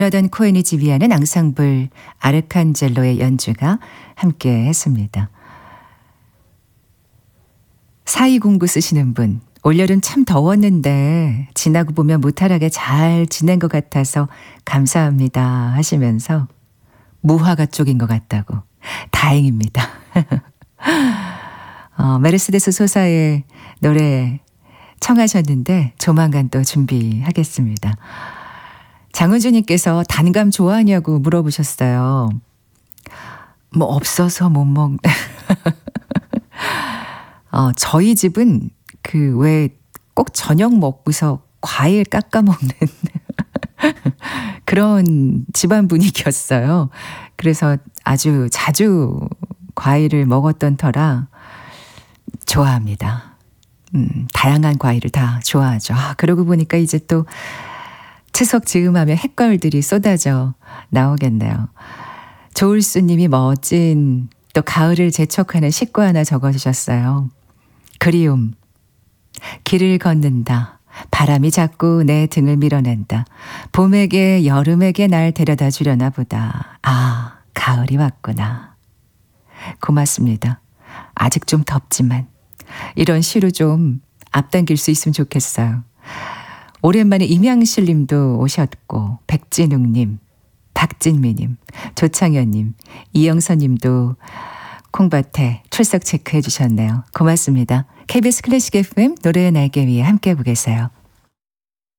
러던 코엔이 지휘하는 앙상블 아르칸젤로의 연주가 함께 했습니다. 4209 쓰시는 분, 올여름 참 더웠는데 지나고 보면 무탈하게 잘 지낸 것 같아서 감사합니다 하시면서 무화과 쪽인 것 같다고. 다행입니다. 메르세데스 소사의 노래 청하셨는데 조만간 또 준비하겠습니다. 장은주님께서 단감 좋아하냐고 물어보셨어요. 뭐 없어서 못 먹. 저희 집은 그 왜 꼭 저녁 먹고서 과일 깎아 먹는 그런 집안 분위기였어요. 그래서 아주 자주 과일을 먹었던 터라 좋아합니다. 다양한 과일을 다 좋아하죠. 그러고 보니까 이제 또 추석 즈음하면 햇과일들이 쏟아져 나오겠네요. 조울수님이 멋진 또 가을을 재촉하는 식구 하나 적어주셨어요. 그리움. 길을 걷는다. 바람이 자꾸 내 등을 밀어낸다. 봄에게 여름에게 날 데려다 주려나 보다. 가을이 왔구나. 고맙습니다. 아직 좀 덥지만 이런 시로 좀 앞당길 수 있으면 좋겠어요. 오랜만에 임양실 님도 오셨고 백진웅님, 박진미님, 조창현님, 이영선 님도 콩밭에 출석 체크해 주셨네요. 고맙습니다. KBS 클래식 FM 노래의 날개 위에 함께하고 계세요.